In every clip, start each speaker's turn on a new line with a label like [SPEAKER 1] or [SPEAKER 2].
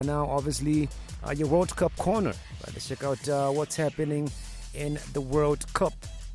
[SPEAKER 1] now, obviously, your World Cup corner. Let's check out what's happening in the World Cup.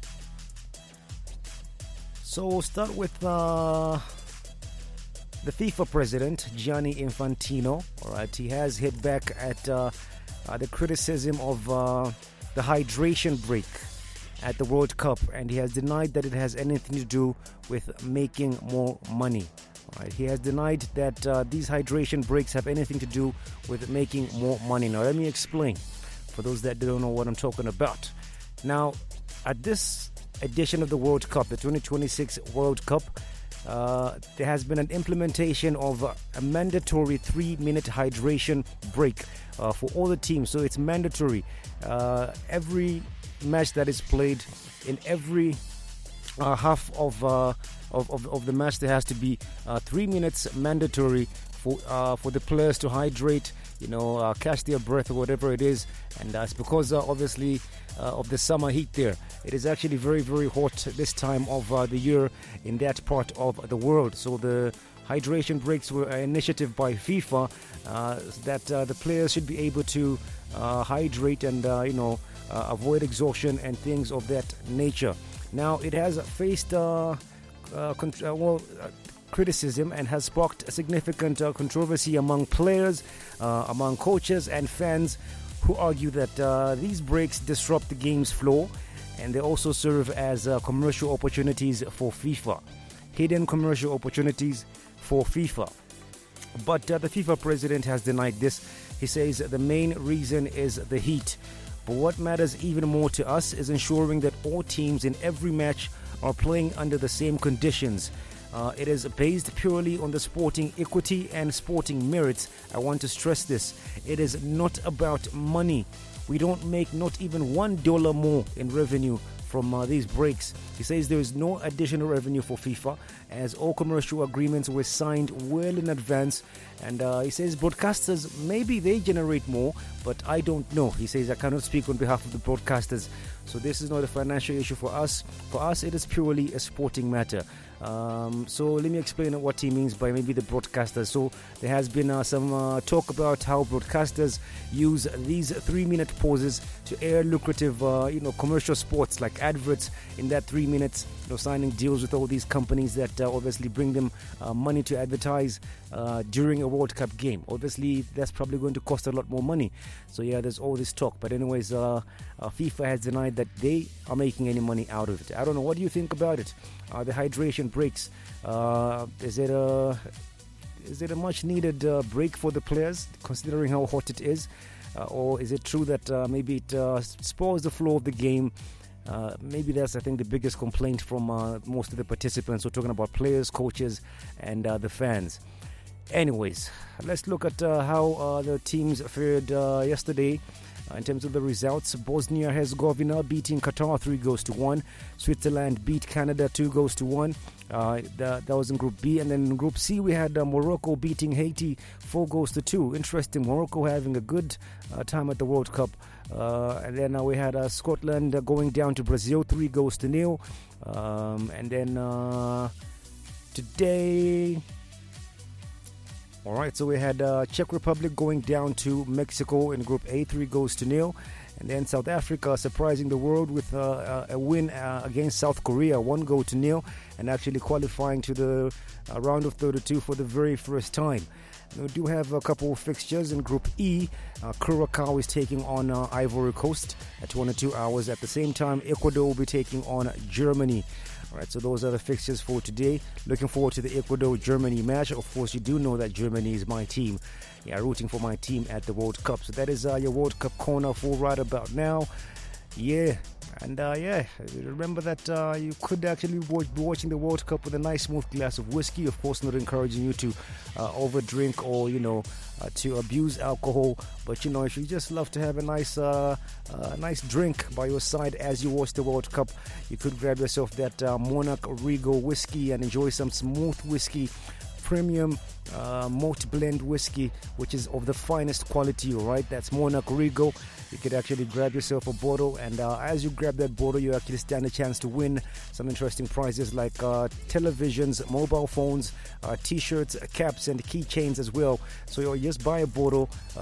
[SPEAKER 1] So we'll start with the FIFA president, Gianni Infantino. All right, he has hit back at the criticism of the hydration break at the World Cup, and he has denied that it has anything to do with making more money. All right, he has denied that these hydration breaks have anything to do with making more money. Now, let me explain for those that don't know what I'm talking about. Now, at this edition of the World Cup, the 2026 World Cup, there has been an implementation of a mandatory 3-minute hydration break for all the teams. So it's mandatory. Every match that is played, in every half of the match, there has to be 3 minutes mandatory for the players to hydrate, catch their breath or whatever it is. And it's because obviously of the summer heat there. It is actually very, very hot this time of the year in that part of the world. So the hydration breaks were an initiative by FIFA that the players should be able to hydrate and avoid exhaustion and things of that nature. Now, it has faced criticism and has sparked a significant controversy among players, among coaches and fans, who argue that these breaks disrupt the game's flow, and they also serve as commercial opportunities for FIFA. Hidden commercial opportunities for FIFA. But the FIFA president has denied this. He says the main reason is the heat. But what matters even more to us is ensuring that all teams in every match are playing under the same conditions. It is based purely on the sporting equity and sporting merits. I want to stress this. It is not about money. We don't make not even $1 more in revenue from these breaks. He says there is no additional revenue for FIFA, as all commercial agreements were signed well in advance. And he says broadcasters, maybe they generate more, but I don't know. He says I cannot speak on behalf of the broadcasters. So this is not a financial issue for us. For us, it is purely a sporting matter. So let me explain what he means by maybe the broadcasters. So there has been some talk about how broadcasters use these 3-minute pauses to air lucrative, commercial sports like adverts in that 3 minutes, signing deals with all these companies that obviously bring them money to advertise during a World Cup game. Obviously, that's probably going to cost a lot more money. So yeah, there's all this talk. But anyways, FIFA has denied that they are making any money out of it. I don't know. What do you think about it? The hydration breaks. Is it a much needed break for the players, considering how hot it is? Or is it true that maybe it spoils the flow of the game? Maybe that's, I think, the biggest complaint from most of the participants. We're talking about players, coaches, and the fans. Anyways, let's look at how the teams fared yesterday. In terms of the results, Bosnia-Herzegovina beating Qatar 3-1. Switzerland beat Canada 2-1. That was in Group B. And then in Group C, we had Morocco beating Haiti 4-2. Interesting. Morocco having a good time at the World Cup. And then we had Scotland going down to Brazil 3-0. And then today... All right, so we had Czech Republic going down to Mexico in Group A, 3-0. And then South Africa surprising the world with a win against South Korea, 1-0, and actually qualifying to the round of 32 for the very first time. We do have a couple of fixtures in Group E. Curacao is taking on Ivory Coast at 22 hours. At the same time, Ecuador will be taking on Germany. All right, so those are the fixtures for today. Looking forward to the Ecuador-Germany match. Of course, you do know that Germany is my team. Yeah, rooting for my team at the World Cup. So that is your World Cup corner for right about now. Yeah, and remember that you could actually be watching the World Cup with a nice smooth glass of whiskey. Of course, not encouraging you to overdrink or to abuse alcohol, but if you just love to have a nice drink by your side as you watch the World Cup, you could grab yourself that Monarch Regal whiskey and enjoy some smooth whiskey, premium malt blend whiskey, which is of the finest quality. All right, that's Monarch Regal. You could actually grab yourself a bottle, and as you grab that bottle, you actually stand a chance to win some interesting prizes like televisions, mobile phones, t-shirts, caps, and keychains as well. So you just buy a bottle,